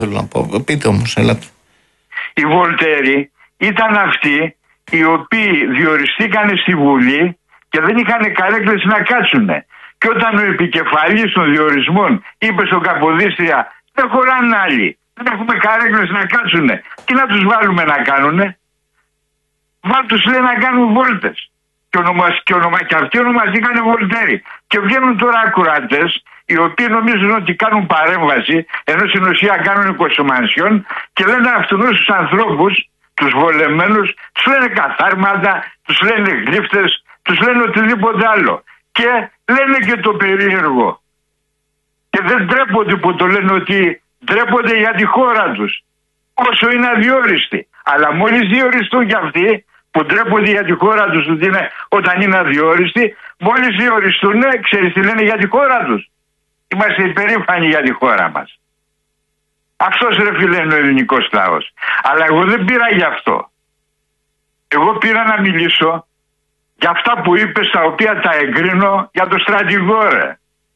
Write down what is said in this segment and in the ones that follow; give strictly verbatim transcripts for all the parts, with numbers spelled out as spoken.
θέλω να πω. Πείτε όμως, έλατε. Οι Βολτέροι ήταν αυτοί οι οποίοι διοριστήκαν στη Βουλή και δεν είχαν καρέκλες να κάτσουνε. Και όταν ο επικεφαλής των διορισμών είπε στον Καποδίστρια, δεν χωράνε άλλοι, δεν έχουμε καρέκλες να κάτσουνε, τι να τους βάλουμε να κάνουνε? Βάλ τους, λέει, να κάνουν βόλτες. Και, ονομα, και, ονομα, και αυτοί ονομαστήκαν Βολτέροι. Και βγαίνουν τώρα ακροατές, οι οποίοι νομίζουν ότι κάνουν παρέμβαση, ενώ στην ουσία κάνουν κοσομανσιόν, και λένε αυτούς τους ανθρώπους, τους βολεμένους, τους λένε καθάρματα, τους λένε γλύφτες, τους λένε οτιδήποτε άλλο. Και λένε και το περίεργο. Και δεν ντρέπονται που το λένε, ότι ντρέπονται για τη χώρα τους, όσο είναι αδιόριστοι. Αλλά μόλις διοριστούν κι αυτοί, που ντρέπονται για τη χώρα τους, ότι είναι, όταν είναι αδιόριστοι, μόλις διοριστούν, ναι, ξέρεις τι λένε για τη χώρα τους? Είμαστε υπερήφανοι για τη χώρα μας. Αυτός, ρε φίλε, είναι ο ελληνικός λαός. Αλλά εγώ δεν πήρα γι' αυτό. Εγώ πήρα να μιλήσω για αυτά που είπες, τα οποία τα εγκρίνω, για το στρατηγό, ρε.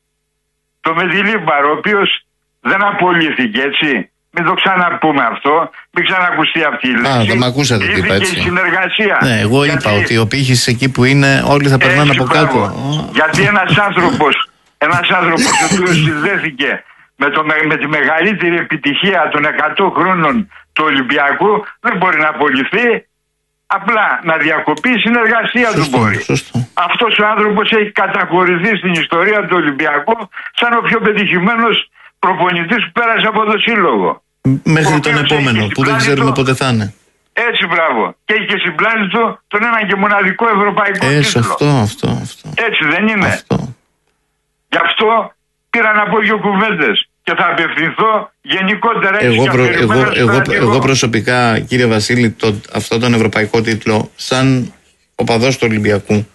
Το Μεντιλίμπαρ, ο οποίος δεν απολύθηκε, έτσι. Μην το ξαναπούμε αυτό, μην ξανακουστεί αυτή η λέξη. Α, δεν μ' ακούσατε τι είπα, έτσι. Η συνεργασία. Ναι, εγώ γιατί... είπα ότι οι οπήχες εκεί που είναι, όλοι θα περνάνε από κάτω. Γιατί ένας άνθρωπος, ένας άνθρωπος ο οποίος συνδέθηκε με, το, με τη μεγαλύτερη επιτυχία των εκατό χρόνων του Ολυμπιακού, δεν μπορεί να απολυθεί. Απλά να διακοπεί η συνεργασία σωστό, του μπορεί. Σωστό. Αυτός ο άνθρωπος έχει καταχωρηθεί στην ιστορία του Ολυμπιακού σαν ο πιο πετυχημένος προπονητής που πέρασε από το σύλλογο. Μέχρι τον επόμενο που δεν ξέρουμε πότε θα είναι. Έτσι, μπράβο. Και έχει και στην πλάνη του τον ένα και μοναδικό ευρωπαϊκό Έτσι, τίτλο. Αυτό, αυτό, αυτό. Έτσι δεν είναι? Αυτό. Γι' αυτό πήρα να πω δύο κουβέντες και θα απευθυνθώ γενικότερα. Εγώ, προ, εγώ, εγώ, εγώ προσωπικά, κύριε Βασίλη, το, αυτό τον ευρωπαϊκό τίτλο, σαν οπαδός του Ολυμπιακού,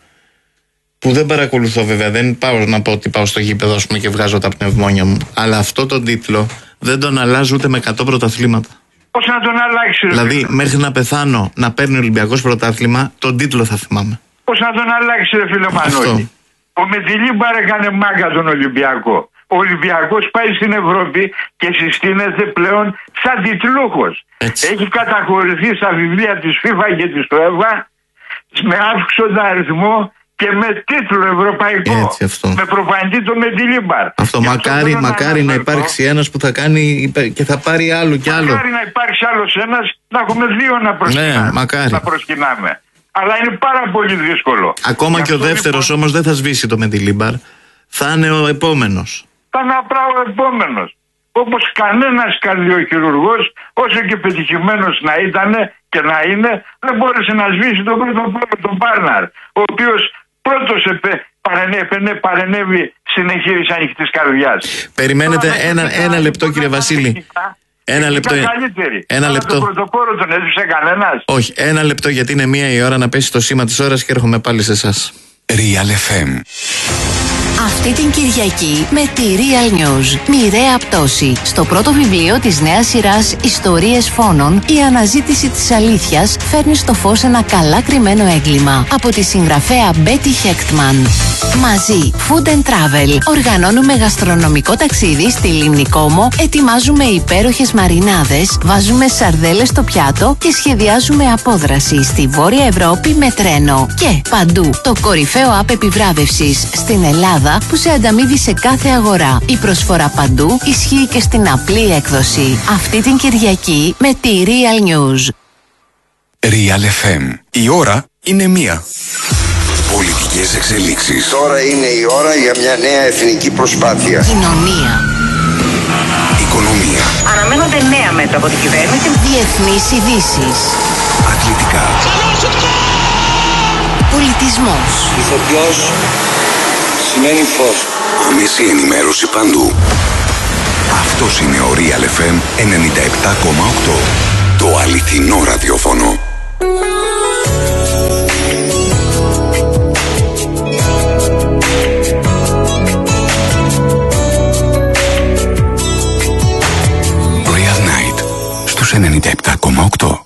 που δεν παρακολουθώ βέβαια, δεν πάω να πω ότι πάω στο γήπεδο πούμε, και βγάζω τα πνευμόνια μου, αλλά αυτό τον τίτλο δεν τον αλλάζω ούτε με εκατό πρωταθλήματα. Πώς να τον αλλάξει? Δηλαδή, ρε, μέχρι να πεθάνω να παίρνει ο Ολυμπιακός πρωτάθλημα, τον τίτλο θα θυμάμαι. Πώς να τον αλλάξει, ρε φίλε Μανώλη? Ο Μεντιλίμπαρ έκανε μάγκα τον Ολυμπιακό. Ο Ολυμπιακός πάει στην Ευρώπη και συστήνεται πλέον σαν τιτλούχος. Έχει καταχωρηθεί στα βιβλία της FIFA και της UEFA με αύξοντα αριθμό και με τίτλο ευρωπαϊκό. Έτσι, αυτό. Με προπονητή το Μεντιλίμπαρ. Αυτό, μακάρι, αυτό μακάρι να, να υπάρξει ένας που θα κάνει και θα πάρει άλλο κι άλλο. Μακάρι να υπάρξει άλλος ένας, να έχουμε δύο να προσκυνάμε. Ναι, μακάρι. Να προσκυνάμε. Αλλά είναι πάρα πολύ δύσκολο. Ακόμα και, και ο δεύτερος λοιπόν, όμως δεν θα σβήσει το Μεντιλίμπαρ. Θα είναι ο επόμενος. Θα είναι απλά ο επόμενος. Όπως κανένας καρδιοχειρουργός, όσο και πετυχημένος να ήταν και να είναι, δεν μπόρεσε να σβήσει τον πρώτο πρώτο, τον Μπάρναρ, ο οποίος πρώτος επε, παρενέβη, παρενέβη στην εγχείρηση ανοιχτής καρδιάς. Περιμένετε Τώρα, ένα, ένα λεπτό, κύριε Βασίλη. Ένα λεπτό. Ένα λεπτό. Το πρωτοπόρο τον έσβησε κανένας. Όχι, ένα λεπτό, γιατί είναι μία η ώρα να πέσει το σήμα της ώρας και έρχομαι πάλι σε εσάς. Real εφ εμ. Αυτή την Κυριακή με τη Real News. Μοιραία πτώση. Στο πρώτο βιβλίο της νέας σειράς Ιστορίες Φόνων, η αναζήτηση της αλήθειας φέρνει στο φως ένα καλά κρυμμένο έγκλημα. Από τη συγγραφέα Μπέτι Χέκτμαν. Μαζί, Food and Travel. Οργανώνουμε γαστρονομικό ταξίδι στη Λίμνη Κόμο, ετοιμάζουμε υπέροχες μαρινάδες, βάζουμε σαρδέλες στο πιάτο και σχεδιάζουμε απόδραση στη Βόρεια Ευρώπη με τρένο. Και παντού, το κορυφαίο app επιβράβευσης στην Ελλάδα που σε ανταμείβει σε κάθε αγορά. Η προσφορά παντού ισχύει και στην απλή έκδοση. Αυτή την Κυριακή με τη Real News. Real εφ εμ. Η ώρα είναι μία. Πολιτικές εξελίξεις. Τώρα είναι η ώρα για μια νέα εθνική προσπάθεια. Κοινωνία. Οικονομία. Αναμένονται νέα μέτρα από την κυβέρνηση. Διεθνείς ειδήσεις. Αθλητικά. Πολιτισμός. Ηθοποιός σημαίνει φως. Άμεση ενημέρωση παντού. Αυτός είναι ο Real εφ εμ ενενήντα επτά κόμμα οκτώ. Το αληθινό ραδιόφωνο. Real Night στους ενενήντα επτά κόμμα οκτώ.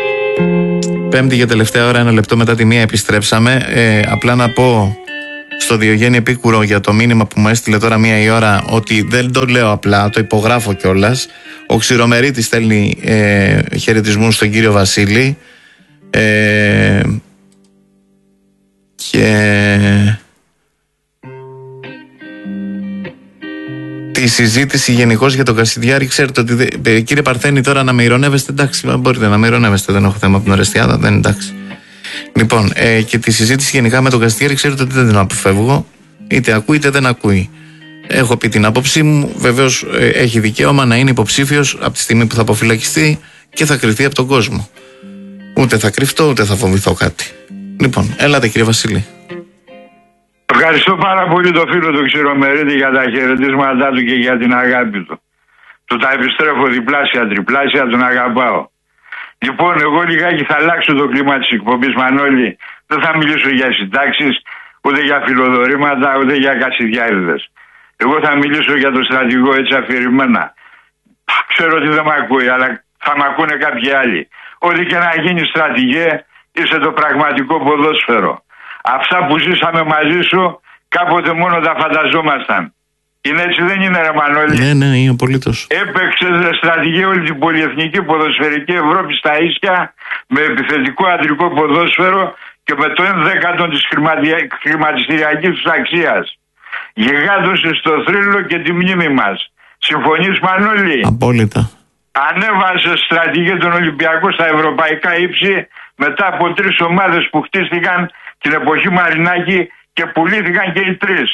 Πέμπτη για τελευταία ώρα, ένα λεπτό μετά τη μία επιστρέψαμε. Ε, απλά να πω στο Διογέννη Επίκουρο για το μήνυμα που μου έστειλε τώρα μία η ώρα, ότι δεν το λέω απλά, το υπογράφω κιόλας. Ο Ξηρομερίτης στέλνει ε, χαιρετισμούς στον κύριο Βασίλη. Ε, και τη συζήτηση γενικώς για τον Κασιδιάρη, ξέρετε ότι δε, κύριε Παρθένη, τώρα να με ειρωνεύεστε, εντάξει, μπορείτε να με ειρωνεύεστε, δεν έχω θέμα από την Ορεστιάδα, δεν εντάξει. Λοιπόν, ε, και τη συζήτηση γενικά με τον Κασιδιάρη, ξέρετε ότι δεν την αποφεύγω, είτε ακούει είτε δεν ακούει. Έχω πει την άποψή μου, βεβαίως ε, έχει δικαίωμα να είναι υποψήφιος από τη στιγμή που θα αποφυλακιστεί και θα κρυφτεί από τον κόσμο. Ούτε θα κρυφτώ, ούτε θα φοβηθώ κάτι. Λοιπόν, έλατε κύριε Βασίλη. Ευχαριστώ πάρα πολύ τον φίλο του Ξηρομερίτη για τα χαιρετίσματά του και για την αγάπη του. Του τα επιστρέφω διπλάσια, τριπλάσια, τον αγαπάω. Λοιπόν, εγώ λιγάκι θα αλλάξω το κλίμα της εκπομπής, Μανώλη. Δεν θα μιλήσω για συντάξεις, ούτε για φιλοδορήματα, ούτε για κασιδιάριδες. Εγώ θα μιλήσω για τον στρατηγό έτσι αφηρημένα. Ξέρω ότι δεν μ' ακούει, αλλά θα μ' ακούνε κάποιοι άλλοι. Ό,τι και να γίνει, στρατηγέ, είσαι το πραγματικό ποδόσφαιρο. Αυτά που ζήσαμε μαζί σου, κάποτε μόνο τα φανταζόμασταν. Είναι έτσι, δεν είναι, ρε Μανώλη? Ναι, ναι, είναι απολύτως. Έπαιξε στρατηγέ όλη την πολυεθνική ποδοσφαιρική Ευρώπη στα ίσια, με επιθετικό αντρικό ποδόσφαιρο και με το ένα δέκατο της χρηματιστηριακής του αξίας. Γιγάντωσε στο θρύλο και τη μνήμη μας. Συμφωνείς, Μανώλη? Απόλυτα. Ανέβασε στρατηγέ τον Ολυμπιακό στα ευρωπαϊκά ύψη μετά από τρεις ομάδες που χτίστηκαν την εποχή Μαρινάκη και πουλήθηκαν και οι τρεις.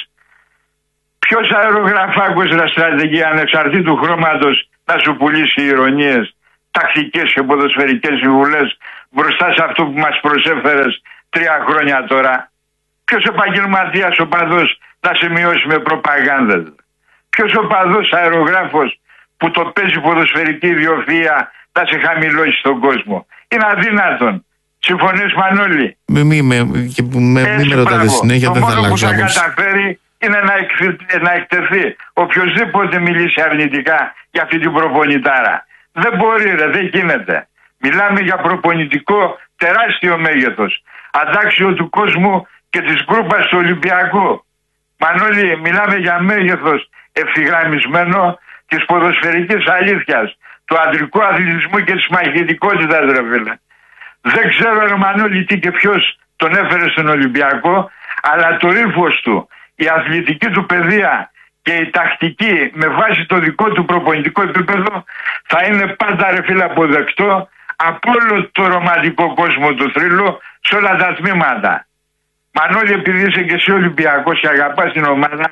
Ποιος αερογραφάκος, ρε στρατηγή, ανεξαρτήτου χρώματος, να σου πουλήσει ηρωνίες, τακτικές και ποδοσφαιρικές συμβουλές μπροστά σε αυτό που μας προσέφερες τρία χρόνια τώρα? Ποιος επαγγελματίας οπαδός να σε μειώσει με προπαγάνδες? Ποιος οπαδός αερογράφος που το παίζει ποδοσφαιρική ιδιοφυΐα να σε χαμηλώσει στον κόσμο? Είναι αδύνατον. Συμφωνείς, Μανώλη? Μη με, με, με, μη με ρωτάτε συνέχεια, δεν θα αλλάξω. Το μόνο που θα καταφέρει είναι να, εκ, να εκτεθεί οποιοσδήποτε μιλήσει αρνητικά για αυτή την προπονητάρα. Δεν μπορεί, ρε, δεν γίνεται. Μιλάμε για προπονητικό τεράστιο μέγεθος, αντάξιο του κόσμου και της γκρούπας του Ολυμπιακού. Μανώλη, μιλάμε για μέγεθος ευθυγραμμισμένο της ποδοσφαιρικής αλήθειας, του αντρικού αθλητισμού και της μαχητικότητας, ρε φίλε. Δεν ξέρω, ρε Μανώλη, τι και ποιος τον έφερε στον Ολυμπιακό, αλλά το ύφος του, η αθλητική του παιδεία και η τακτική με βάση το δικό του προπονητικό επίπεδο θα είναι πάντα, ρε φίλε, αποδεκτό από όλο το ρομαντικό κόσμο του θρύλου σε όλα τα τμήματα. Μανώλη, επειδή είσαι και εσύ Ολυμπιακός και αγαπάς την ομάδα,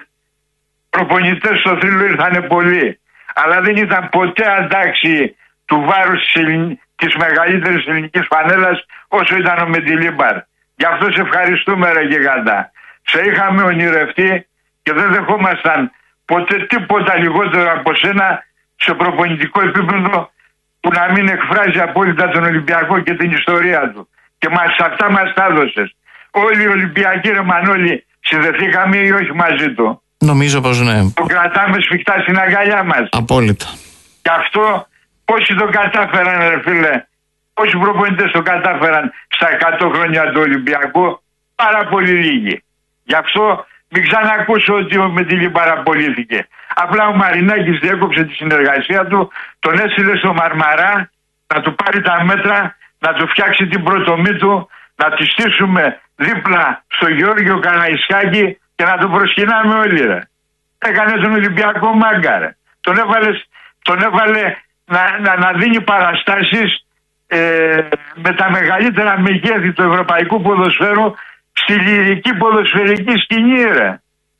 προπονητές στο θρύλο ήρθανε πολλοί, αλλά δεν ήταν ποτέ αντάξει του βάρους της, Ελλην... της μεγαλύτερης ελληνικής φανέλας όσο ήταν ο Μεντιλίμπαρ. Γι' αυτό σε ευχαριστούμε, ρε γιγάντα. Σε είχαμε ονειρευτεί και δεν δεχόμασταν ποτέ τίποτα λιγότερο από σένα σε προπονητικό επίπεδο που να μην εκφράζει απόλυτα τον Ολυμπιακό και την ιστορία του. Και μας, αυτά μας τα έδωσες. Όλοι οι Ολυμπιακοί, ρε Μανώλη, συνδεθήκαμε ή όχι μαζί του? Νομίζω πως ναι. Το κρατάμε σφιχτά στην αγκαλιά μας. Απόλυτα. Και αυτό πόσοι το κατάφεραν, ρε φίλε? Πόσοι προπονητές το κατάφεραν στα εκατό χρόνια του Ολυμπιακού? Πάρα πολύ λίγοι. Γι' αυτό μην ξανακούσω ότι ο Μεντιλή παραπολύθηκε. Απλά ο Μαρινάκης διέκοψε τη συνεργασία του, τον έστειλε στο Μαρμαρά να του πάρει τα μέτρα, να του φτιάξει την πρωτομή του, να τη στήσουμε δίπλα στο Γεώργιο Καραϊσκάκη και να τον προσκυνάμε όλοι, ρε. Έκανε τον Ολυμπιακό μάγκα, ρε. Τον έβαλε, τον έβαλε να, να, να δίνει παραστάσεις ε, με τα μεγαλύτερα μεγέθη του ευρωπαϊκού ποδοσφαίρου στη λυρική ποδοσφαιρική σκηνή, ρε.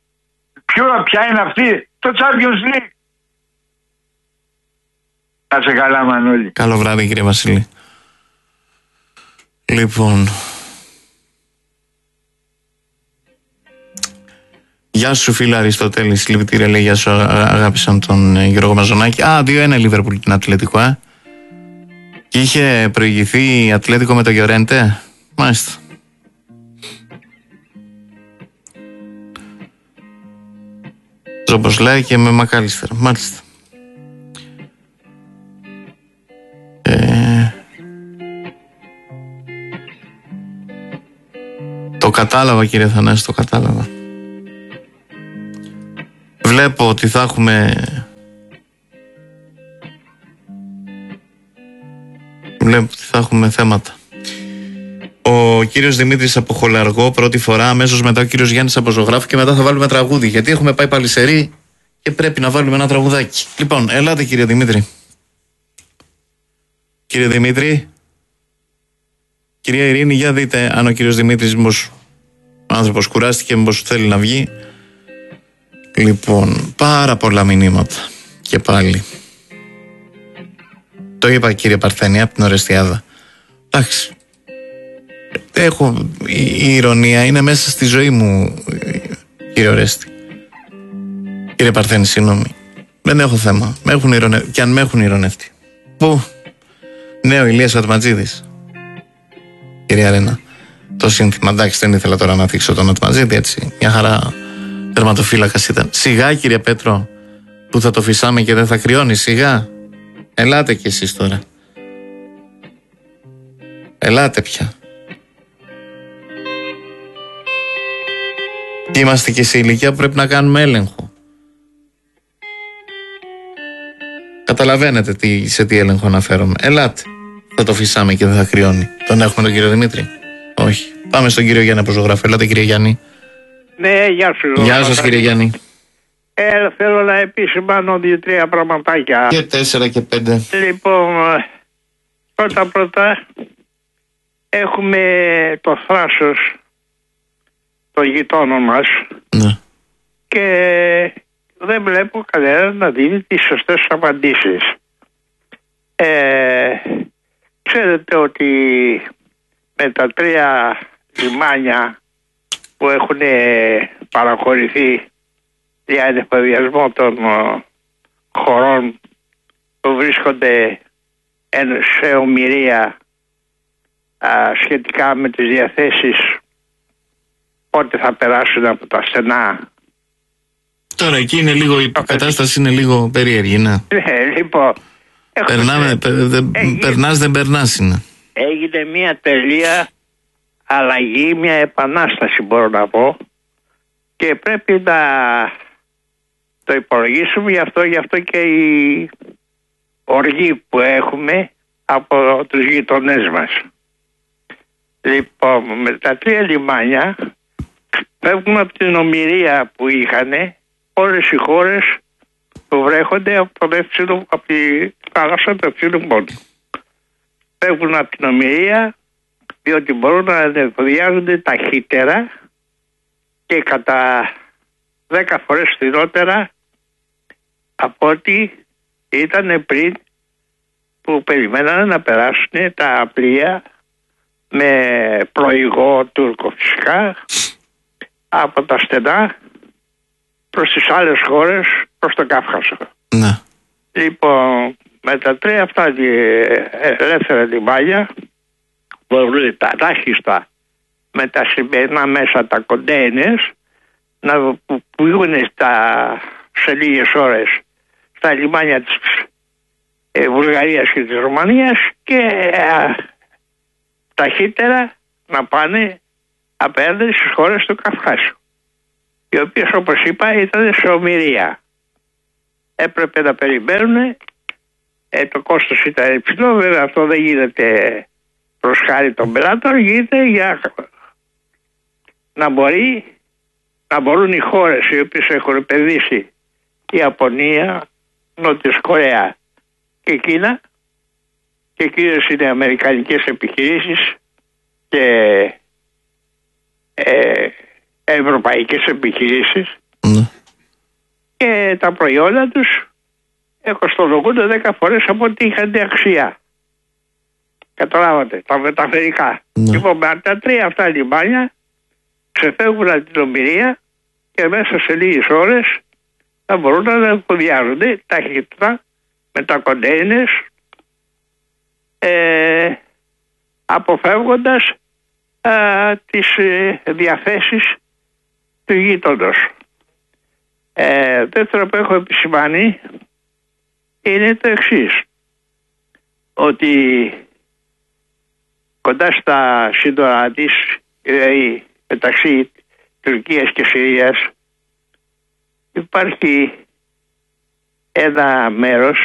Ποιο, ποια είναι αυτή? Το Champions League. Να σε καλά, Μανώλη. Καλό βράδυ, κύριε Βασίλη. Λοιπόν, γεια σου φίλε Αριστοτέλη, συλληπιτήρια, λέει, γεια σου, αγάπησαν τον Γιώργο Μαζονάκη. Α, δύο ένα Λίβερπουλ την Ατλέτικο, ε. Και είχε προηγηθεί η Ατλέτικο με το Γιορέντε. Μάλιστα. Όπως λέει και με Μακάλιστερ. Μάλιστα. Ε... Το κατάλαβα, κύριε Θανάση, το κατάλαβα. βλέπω ότι θα έχουμε βλέπω ότι θα έχουμε θέματα. Ο κύριος Δημήτρης από Χολαργό πρώτη φορά, αμέσως μετά ο κύριος Γιάννης από Ζωγράφου και μετά θα βάλουμε τραγούδι, γιατί έχουμε πάει Παλισσερή και πρέπει να βάλουμε ένα τραγουδάκι. Λοιπόν, ελάτε κύριε Δημήτρη. Κύριε Δημήτρη. Κυρία Ειρήνη, για δείτε αν ο κύριος Δημήτρης μήπως άνθρωπος κουράστηκε, μήπως θέλει να βγει. Λοιπόν, πάρα πολλά μηνύματα και πάλι. Το είπα κύριε Παρθένη από την Ορεστιάδα. Εντάξει. Έχω, η, η ηρωνία είναι μέσα στη ζωή μου, κύριε Ορέστη. Κύριε Παρθένη, συγγνώμη. Δεν έχω θέμα. Με έχουν ηρωνε... Και αν με έχουν ηρωνευτεί. Πού? Ναι, ο Ηλίας Ατματζίδης. Κυρία Ρένα, το σύνθημα. Εντάξει, δεν ήθελα τώρα να θίξω τον Ατματζίδη, έτσι. Μια χαρά τερματοφύλακας ήταν. Σιγά, κύριε Πέτρο, που θα το φυσάμε και δεν θα κρυώνει. Σιγά. Ελάτε κι εσείς τώρα. Ελάτε πια. Και είμαστε και σε ηλικία που πρέπει να κάνουμε έλεγχο. Καταλαβαίνετε τι, σε τι έλεγχο αναφέρομαι. Ελάτε. Θα το φυσάμε και δεν θα κρυώνει. Τον έχουμε τον κύριο Δημήτρη? Όχι. Πάμε στον κύριο Γιάννη από Ζωγράφου. Ελάτε κύριε Γιάννη. Ναι, γεια σου. Γεια σας κύριε Γιάννη. Ε, θέλω να επισημάνω δύο-τρία πραγματάκια. Και τέσσερα και πέντε. Λοιπόν, πρώτα πρώτα έχουμε το θράσος των γειτόνων μας. Ναι. Και δεν βλέπω κανένα να δίνει τις σωστές απαντήσεις. Ε, ξέρετε ότι με τα τρία λιμάνια που έχουν παραχωρηθεί για ανεφοδιασμό των χωρών που βρίσκονται σε ομηρία σχετικά με τις διαθέσεις, πότε θα περάσουν από τα στενά. Τώρα εκεί είναι λίγο, η κατάσταση είναι λίγο περίεργη, ναι. Ε, λοιπόν, Περνάμε, πε, δε, έγινε, περνάς δεν περνάς είναι. Έγινε μια τελεία αλλαγή, μια επανάσταση μπορώ να πω, και πρέπει να το υπολογίσουμε, γι' αυτό, γι' αυτό και η οργή που έχουμε από τους γειτονές μας. Λοιπόν, με τα τρία λιμάνια φεύγουν από την ομηρία που είχαν όλες οι χώρες που βρέχονται από, τον εύξηνο, από τη θάλασσα του Ευθύνου Πόντου. Φεύγουν από την ομηρία διότι μπορούν να ανεφοδιάζονται ταχύτερα και κατά δέκα φορές φθηνότερα από ό,τι ήταν πριν, που περιμένανε να περάσουν τα πλοία με προηγό Τούρκο φυσικά από τα στενά προς τις άλλες χώρες, προς το Κάφκασο. Ναι. Λοιπόν, με τα τρία αυτά ελεύθερα λιμάνια μπορούν τα τάχιστα με τα σημερινά μέσα, τα κοντέινες, να που πήγουν σε λίγες ώρες στα λιμάνια της ε, Βουλγαρίας και της Ρουμανίας και ε, ταχύτερα να πάνε απέναντι στις χώρες του Καυκάσιου, οι οποίες, όπως είπα, ήταν σε ομηρία. Έπρεπε να περιμένουν, ε, το κόστος ήταν υψηλό, βέβαια αυτό δεν γίνεται προς χάρη των πελάτων, γίνεται για να μπορεί να μπορούν οι χώρες οι οποίες έχουν επενδύσει, η Ιαπωνία, Νότιος Κορέα και η Κίνα, και κυρίως είναι αμερικανικές επιχειρήσεις και ε, ευρωπαϊκές επιχειρήσεις, ναι, και τα προϊόντα τους κοστολογούνται δέκα φορές από ό,τι είχαν αξία. Καταλάβατε, τα μεταφερικά. Ναι. Λοιπόν, με τα τρία αυτά λιμάνια ξεφεύγουν από την ομηρία και μέσα σε λίγες ώρες θα μπορούν να εμφοδιάζονται ταχύτητα με τα κοντέινες, ε, αποφεύγοντας α, τις ε, διαθέσεις του γείτονος. Ε, δεύτερο που έχω επισημάνει είναι το εξής, ότι κοντά στα σύνορα της, δηλαδή μεταξύ Τουρκίας και Συρίας, υπάρχει ένα μέρος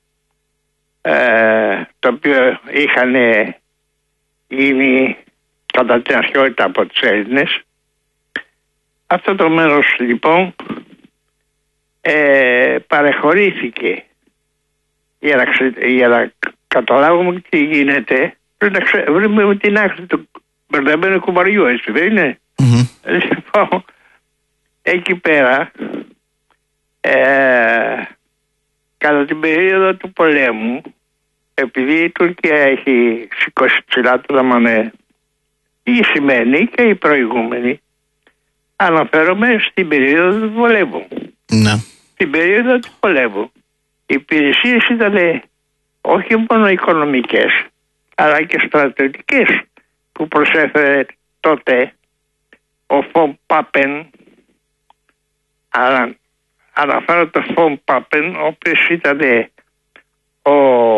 ε, το οποίο είχαν γίνει κατά την αρχαιότητα από τους Έλληνες. Αυτό το μέρος λοιπόν ε, παρεχωρήθηκε για να, ξε, για να καταλάβουμε τι γίνεται. Πρέπει να ξε, βρούμε την άκρη του μπερδεμένου κουμπαριού, έτσι δεν είναι? Mm-hmm. Λοιπόν, εκεί πέρα ε, κατά την περίοδο του πολέμου, επειδή η Τουρκία έχει σηκώσει ψηλά το δαμανέ, η σημαίνει και η προηγούμενη, αναφέρομαι στην περίοδο του πολέμου. Ναι. Στην περίοδο του πολέμου οι υπηρεσίες ήταν όχι μόνο οικονομικές αλλά και στρατιωτικές που προσέφερε τότε ο Φον Πάπεν. Ανα, αναφέρω το Φον Πάπεν, ο οποίος ήταν ο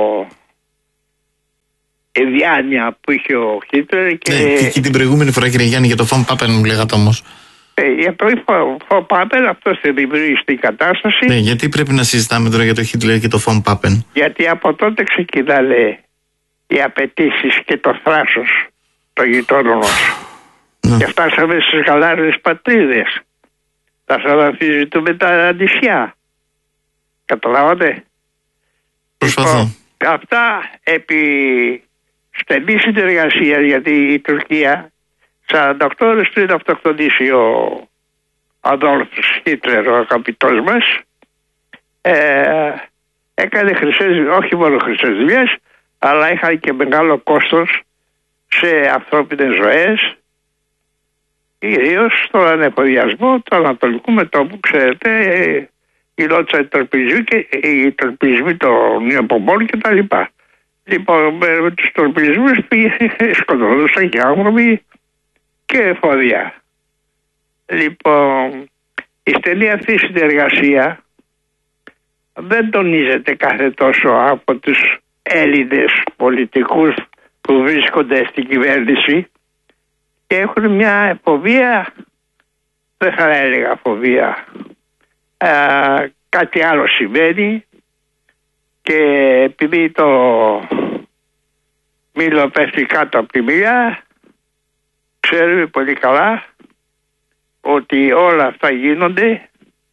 η διάνοια που είχε ο Χίτλερ. Και... Ναι, και, και την προηγούμενη φορά, κύριε Γιάννη, για το Φον Πάπεν μου λέγατε όμως. Ε, για το Φον Πάπεν αυτός δεν δημιουργεί στην κατάσταση. Ναι, γιατί πρέπει να συζητάμε τώρα για το Χίτλερ και το Φον Πάπεν? Γιατί από τότε ξεκινάνε οι απαιτήσεις και το θράσος των γειτόνων μας. Ναι. Και φτάσαμε στις γαλάζιες πατρίδες. Θα σας αμφισβητούμε τα νησιά. Καταλάβατε? Προσπαθώ. Λοιπόν, αυτά επί στενή συνεργασία, γιατί η Τουρκία σαράντα οκτώ ώρες πριν αυτοκτονήσει ο Αδόλφος Χίτλερ, ο αγαπητός μας, ε, έκανε χρυσές, όχι μόνο χρυσές δουλειές, αλλά είχαν και μεγάλο κόστος σε ανθρώπινες ζωές, κυρίως στον ανεφοδιασμό του Ανατολικού Μετώπου. Ξέρετε, γινόντουσαν οι τορπιλισμοί και οι τορπιλισμοί των Ιωπομπών και τα λοιπά. Λοιπόν, με τους τορπιλισμούς σκοτωνόντουσαν και άνθρωποι και εφόδια. Λοιπόν, η στενή αυτή συνεργασία δεν τονίζεται κάθε τόσο από τους Έλληνες πολιτικούς που βρίσκονται στην κυβέρνηση και έχουν μια φοβία, δεν θα έλεγα φοβία, α, κάτι άλλο συμβαίνει και επειδή το μήλο πέφτει κάτω από τη μία, ξέρουμε πολύ καλά ότι όλα αυτά γίνονται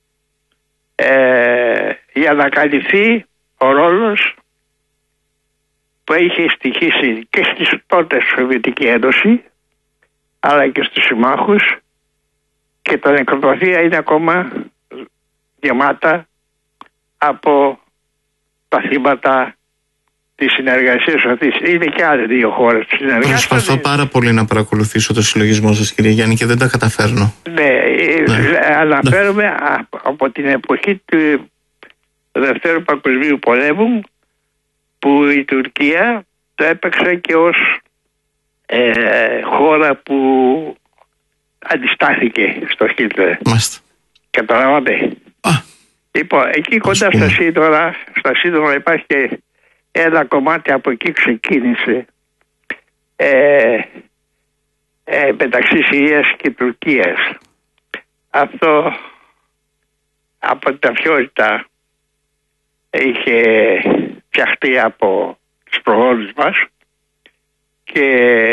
ε, για να καλυφθεί ο ρόλος που είχε στοιχήσει και στις τότε Σοβιετική Ένωση αλλά και στους συμμάχους, και τα νεκροταφεία είναι ακόμα γεμάτα από τα θύματα της συνεργασίας αυτής. Είναι και άλλες δύο χώρες της συνεργασίας. Προσπαθώ πάρα πολύ να παρακολουθήσω το συλλογισμό σας, κύριε Γιάννη, και δεν τα καταφέρνω. Ναι, ναι. Αναφέρομαι ναι. από την εποχή του Δευτέρου Παγκοσμίου Πολέμου, που η Τουρκία το έπαιξε και ως ε, χώρα που αντιστάθηκε στο Χίτλερ. Μάλιστα. Καταλάβατε? Λοιπόν, εκεί κοντά στα σύνορα, στα σύνορα υπάρχει και ένα κομμάτι, από εκεί ξεκίνησε ε, ε, μεταξύ Συρίας και Τουρκίας. Αυτό από την αρχαιότητα είχε φτιαχτεί από τους προγόνους μας και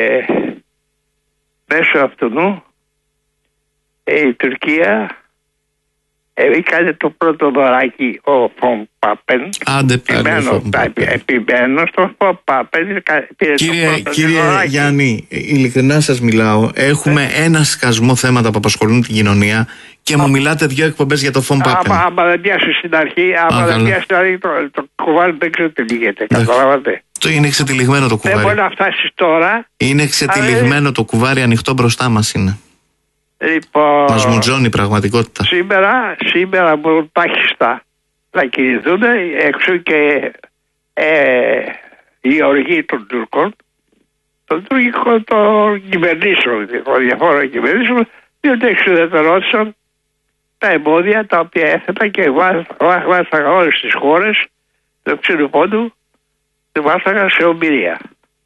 μέσω αυτού η Τουρκία έκανε το πρώτο δωράκι ο Φον Πάπεν. Άντε πάλι. Επιμένω στο Φον Πάπεν. Κύριε, κύριε Γιάννη, ειλικρινά σας μιλάω. Έχουμε ναι. ένα σκασμό θέματα που απασχολούν την κοινωνία και μου μιλάτε δύο εκπομπές για το Φον Πάπεν. Άμα, άμα δεν πιάσει στην αρχή, άμα δεν πιάσει στην αρχή, το, το κουβάρι δεν ξέρω τι λύγεται. Καταλάβατε? Το είναι εξετυλιγμένο το κουβάρι. Δεν μπορεί να φτάσει τώρα. Είναι εξετυλιγμένο αλλά... το κουβάρι, ανοιχτό μπροστά μας είναι. Λοιπόν, μας μουτζώνει η πραγματικότητα. Σήμερα, σήμερα μπορούν τάχιστα να κινηθούν έξω και ε, οι οργοί των Τούρκων, των τουρκικών των κυβερνήσεων, των διαφόρων κυβερνήσεων, διότι εξουδετερώτησαν τα εμπόδια τα οποία έθετα και βάσταγαν όλες τις χώρες του ξένου πόντου, τη βάσταγαν σε ομπειρία.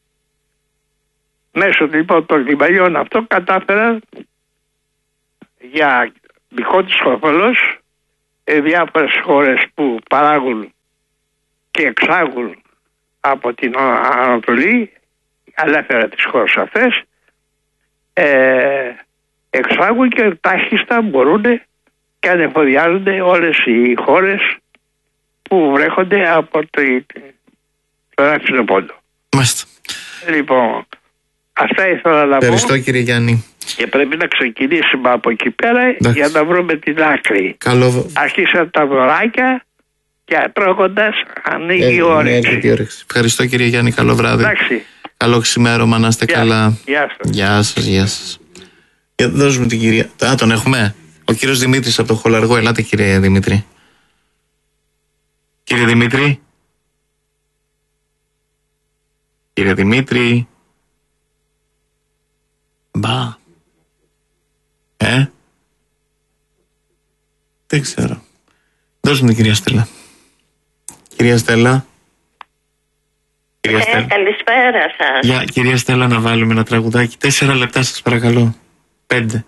Μέσω λοιπόν των λιμανιών αυτών κατάφεραν για δικό της όφελος ε, διάφορες χώρες που παράγουν και εξάγουν από την Ανατολή, ελεύθερα τις χώρες αυτές, ε, εξάγουν και τάχιστα μπορούν και ανεφοδιάζονται όλες οι χώρες που βρέχονται από το, το εύξηνο πόντο. Μάλιστα. Λοιπόν, αυτά ήθελα να πω. Ευχαριστώ κύριε Γιάννη. Και πρέπει να ξεκινήσουμε από εκεί πέρα. Εντάξει. Για να βρούμε την άκρη. Καλό... Αρχίσαν τα δωράκια και τρώγοντας ανοίγει η όρεξη. Ευχαριστώ κύριε Γιάννη, καλό βράδυ. Εντάξει. Καλό ξημέρωμα, να είστε Γεια. καλά. Γεια σας. Γεια σας, γεια σας. Για δώσουμε την κυρία. Α, τον έχουμε. Ο κύριος Δημήτρης από το Χολαργό. Ελάτε κύριε Δημήτρη. Κύριε Δημήτρη. Κύριε Δημήτρη. Μπα. Ε. Δεν ξέρω. Δώσουμε την κυρία Στέλλα. Κυρία Στέλλα. Κυρία Ε, Στέλλα. καλησπέρα σας. Για κυρία Στέλλα να βάλουμε ένα τραγουδάκι. Τέσσερα λεπτά σας παρακαλώ. Πέντε.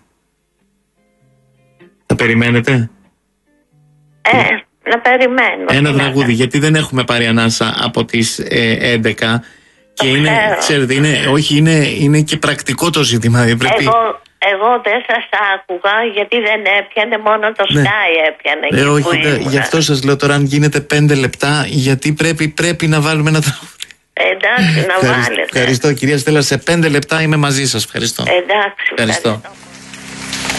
Θα περιμένετε. Ε, να περιμένω. Ένα τραγούδι, γιατί δεν έχουμε πάρει ανάσα από τις ε, έντεκα και είναι, ξέρω. ξέρετε, είναι, όχι, είναι, είναι και πρακτικό το ζήτημα. Πρέπει... Εγώ, εγώ δεν σας άκουγα γιατί δεν έπιανε, μόνο το Ναι. Sky έπιανε. Ε, εκεί όχι, που δε, ήμουνα. γι' αυτό σας λέω τώρα αν γίνεται πέντε λεπτά, γιατί πρέπει, πρέπει να βάλουμε ένα τραγούδι. Εντάξει, να Ευχαριστώ, βάλετε. ευχαριστώ κυρία Στέλλα, σε πέντε λεπτά είμαι μαζί σας. Ευχαριστώ. Εντάξει, Ευχαριστώ. ευχαριστώ.